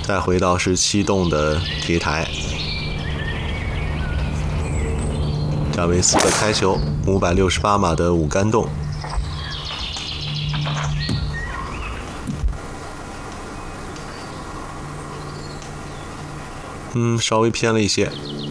再回到是7洞的铁台。贾维斯的开球，568码的5杆洞。稍微偏了一些。